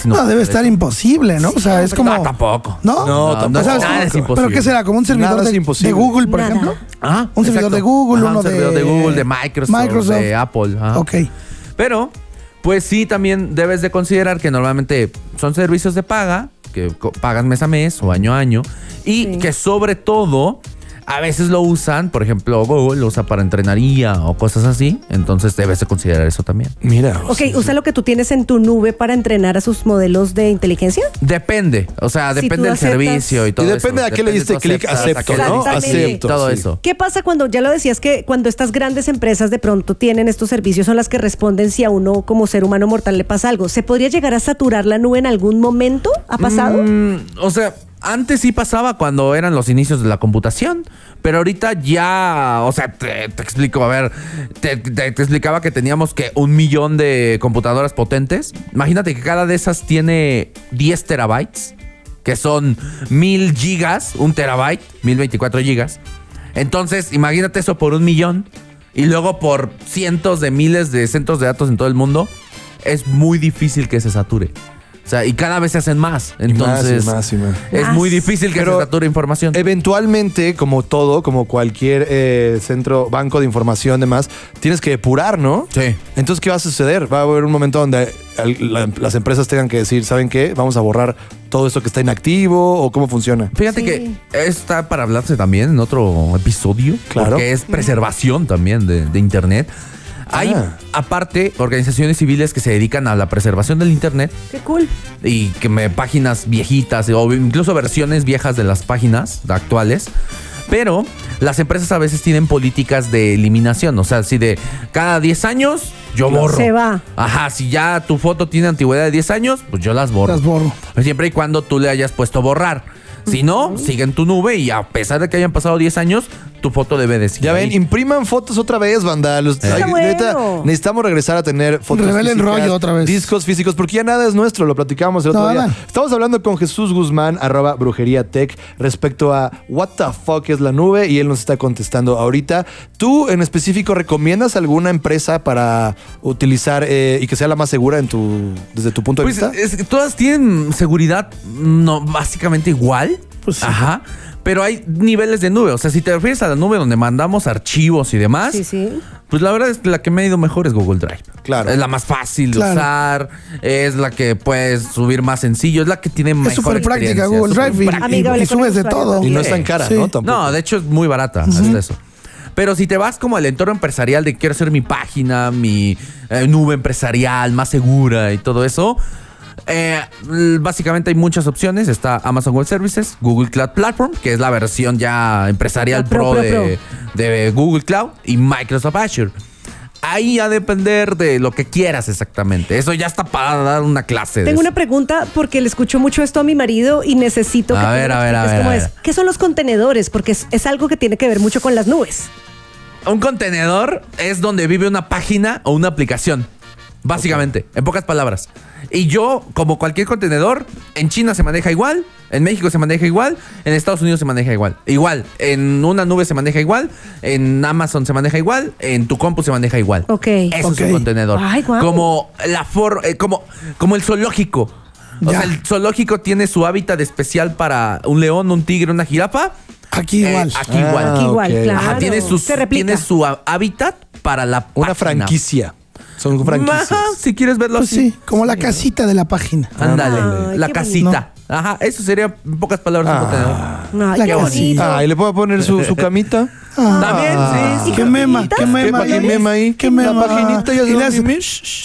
casi no. No, debe estar imposible, ¿no? O sea, es como... No, tampoco. ¿No? No, tampoco. O sea, Nada es imposible. ¿Pero qué será? ¿Como un servidor Nada es de imposible. Google, por Nada. ejemplo? Ah, Un servidor exacto. de Google, Ajá, uno un servidor de Google, de Microsoft, de Apple. Ajá. Ok. Pero, pues sí, también debes de considerar que normalmente son servicios de paga, que pagas mes a mes o año a año, y Sí. que sobre todo a veces lo usan, por ejemplo, Google lo usa para entrenar IA o cosas así, entonces debes de considerar eso también. Mira. Ok, ¿usa lo que tú tienes en tu nube para entrenar a sus modelos de inteligencia? Depende, o sea, Si depende tú del aceptas- servicio y todo Y eso. depende a qué le diste tú clic, aceptas, acepto, a qué le ¿no? diste Exactamente. clic, todo Sí. eso. ¿Qué pasa cuando, ya lo decías, que cuando estas grandes empresas de pronto tienen estos servicios, son las que responden si a uno como ser humano mortal le pasa algo? ¿Se podría llegar a saturar la nube en algún momento? ¿Ha pasado? O sea, antes sí pasaba cuando eran los inicios de la computación, pero ahorita ya, o sea, te explico, a ver, te explicaba que teníamos que 1 millón de computadoras potentes. Imagínate que cada de esas tiene 10 terabytes, que son 1000 gigas, 1 terabyte, 1024 gigas. Entonces, imagínate eso por 1 millón y luego por cientos de miles de centros de datos en todo el mundo. Es muy difícil que se sature. O sea, y cada vez se hacen más. Entonces, más. es Más. muy difícil que Pero se sature información. Eventualmente, como todo, como cualquier centro, banco de información, demás, tienes que depurar, ¿no? Sí. Entonces, ¿qué va a suceder? Va a haber un momento donde las empresas tengan que decir, ¿saben qué? Vamos a borrar todo esto que está inactivo, o cómo funciona. Fíjate Sí. que está para hablarse también en otro episodio. Claro. Porque es preservación también de Internet. Hay, aparte, organizaciones civiles que se dedican a la preservación del Internet Qué cool. y que páginas viejitas o incluso versiones viejas de las páginas actuales. Pero las empresas a veces tienen políticas de eliminación. O sea, si de cada 10 años yo borro. Se va. Ajá, si ya tu foto tiene antigüedad de 10 años, pues yo las borro. Las borro. Siempre y cuando tú le hayas puesto borrar. Si no, sigue en tu nube y a pesar de que hayan pasado 10 años, tu foto debe de seguir. Ya ven, ahí. impriman fotos otra vez, banda. Está Neta, bueno. necesitamos regresar a tener fotos Revelen físicas, rollo otra vez. discos físicos, porque ya nada es nuestro, lo platicamos el otro Nada. día. Estamos hablando con Jesús Guzmán, @BrujeríaTech, respecto a what the fuck es la nube, y él nos está contestando ahorita. ¿Tú en específico recomiendas alguna empresa para utilizar y que sea la más segura desde tu punto de Pues vista? todas tienen seguridad no, básicamente igual. Pues sí. Ajá. Pero hay niveles de nube. O sea, si te refieres a la nube donde mandamos archivos y demás, Sí, sí. pues la verdad es que la que me ha ido mejor es Google Drive. Claro. Es la más fácil de Claro. usar, es la que puedes subir más sencillo, es la que tiene mejor Es súper práctica experiencia, Google súper Drive práctica. Amigable y con el subes de usuario todo. Y no es tan cara, Sí. ¿no? Tampoco. No, de hecho es muy barata, hasta eso. Pero si te vas como al entorno empresarial de quiero hacer mi página, mi nube empresarial más segura y todo eso, básicamente hay muchas opciones. Está Amazon Web Services, Google Cloud Platform, que es la versión ya empresarial La pro, de Google Cloud, y Microsoft Azure. Ahí a depender de lo que quieras exactamente. Eso ya está para dar una clase. Tengo de una eso. pregunta porque le escucho mucho esto a mi marido y necesito que A tú ver, me a ver, a expliques ver, cómo a es. ver. ¿Qué son los contenedores? Porque es algo que tiene que ver mucho con las nubes. Un contenedor es donde vive una página o una aplicación. Básicamente, en pocas palabras. Y yo, como cualquier contenedor, en China se maneja igual, en México se maneja igual, en Estados Unidos se maneja igual. Igual, en una nube se maneja igual, en Amazon se maneja igual, en tu compu se maneja igual. Ok. Eso es un Ok. contenedor. Ay, guau. Como el zoológico. O Ya. sea, el zoológico tiene su hábitat especial para un león, un tigre, una jirafa. Aquí igual. Aquí igual. Ah, Aquí igual, ok. claro. Ajá, Se replica. tiene su hábitat para la Una página. franquicia. Son franquicias. Ajá, si quieres verlo Pues así. sí, como la casita de la página. Ándale, Ay, la qué casita. Ajá, eso sería en pocas palabras un contenedor. Ay, La qué casita. bonito. Ah, y le puedo poner su camita. También, sí. Qué mema, qué mema. ¿Qué mema ahí? Qué mema. La paginita ya se Y va le a hace- imprimir.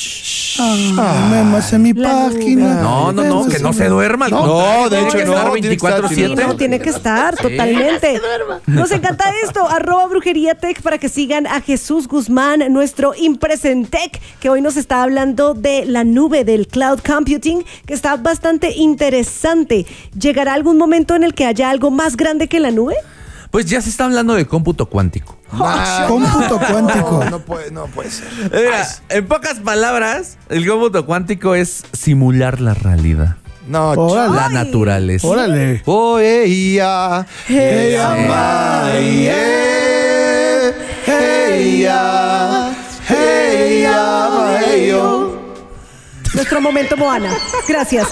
Memas en mi La página. No, que no se duerma. al No, contrario, de tiene hecho que no, estar tiene que estar 24/7. Sí, no, tiene que estar totalmente. Nos encanta esto. @BrujeríaTech para que sigan a Jesús Guzmán, nuestro Impresentec, que hoy nos está hablando de la nube del cloud computing, que está bastante interesante. ¿Llegará algún momento en el que haya algo más grande que la nube? Pues ya se está hablando de cómputo cuántico. Cómputo cuántico. No puede ser. Mira, en pocas palabras, el cómputo cuántico es simular la realidad, No, Órale. la naturaleza. Órale. Oh, ella, ella, Nuestro momento Moana. Gracias.